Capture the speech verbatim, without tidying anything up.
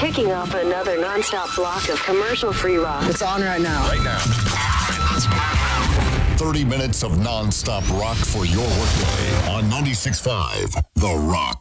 Kicking off another nonstop block of commercial-free rock. It's on right now. Right now. thirty minutes of nonstop rock for your workday on ninety-six point five The Rock.